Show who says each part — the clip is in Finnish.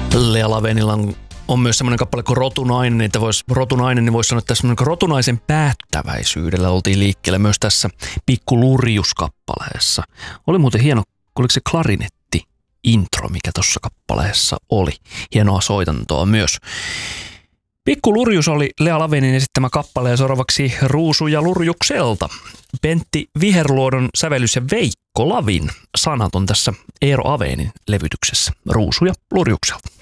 Speaker 1: Lea Lavenilla on myös semmoinen kappale kuin Rotunainen, että Rotunainen, niin voisi sanoa, että semmoinen rotunaisen päättäväisyydellä oltiin liikkeellä myös tässä Pikku Lurjus-kappaleessa. Oli muuten hieno, oliko se klarinetti-intro, mikä tuossa kappaleessa oli. Hienoa soitantoa myös. Pikku Lurjus oli Lea Lavenin esittämä kappale ja seuraavaksi Ruusuja Lurjukselta. Pentti Viherluodon sävellys ja Veikko Lavin sanat on tässä Eero Avenin levytyksessä Ruusuja Lurjukselta.